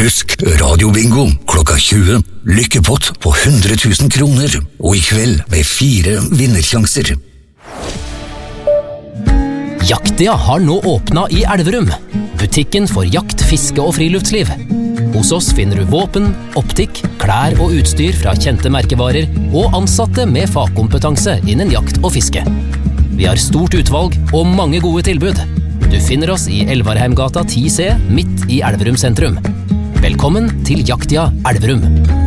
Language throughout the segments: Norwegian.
Husk radiobingo klokka 20. Lykkepott på 100 000 kroner. Og i kveld med 4 vinnersjanser. Jaktia har nå åpnet i Elverum. Butikken for jakt, fiske og friluftsliv. Hos oss finner du våpen, optikk, klær og utstyr fra kjente merkevarer og ansatte med fagkompetanse innen jakt og fiske. Vi har stort utvalg og mange gode tilbud. Du finner oss i Elvarheimgata 10C, midt i Elverum sentrum. Velkommen til Jaktia Elverum.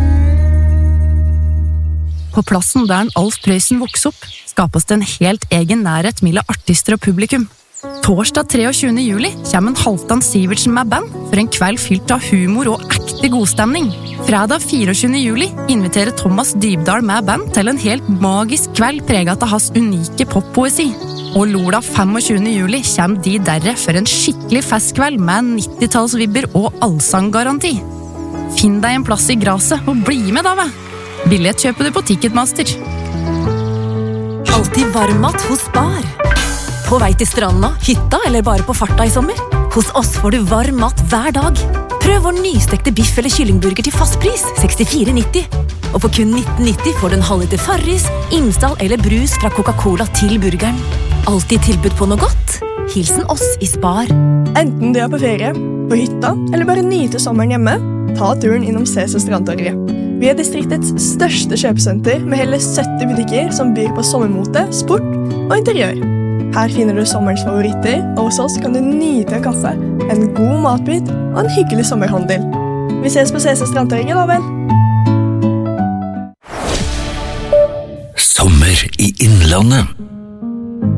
På plassen der Alf Prøysen vokste opp, skapes det en helt egen nærhet mellom artister og publikum. Torsdag 23. juli kommer Halvdan Sivertsen med band for en kveld fylt av humor og ekte godstemning. Fredag 24. juli inviterer Thomas Dybdahl med band til en helt magisk kveld preget av hans unike poppoesi. Og lørdag 25. juli kommer de derre for en skikkelig festkveld med 90-tallsvibber og allsanggaranti. Finn deg en plass i graset og bli med da, Billett kjøper du på Ticketmaster. Alltid varmmat hos Spar. På vei til stranda, hytta eller bare på farta i sommer? Hos oss får du varm mat hver dag. Prøv vår nystekte biff eller kyllingburger til fast pris, 64,90. Og for kun 19,90 får du en halvliter Farris, innstall eller brus fra Coca-Cola til burgeren. Alltid tilbud på noe godt. Hilsen oss i Spar. Enten du er på ferie, på hytta eller bare nyter sommeren hjemme, ta turen innom CC Strandtorget. Vi er distriktets største kjøpesenter med hele 70 butikker som byr på sommermote, sport og interiør. Her finner du sommerens favoritter, og hos oss kan du nyte en kaffe, en god matbit og en hyggelig sommerhandel. Vi ses på CC Strandtorget, da vel? Sommer i Innlandet.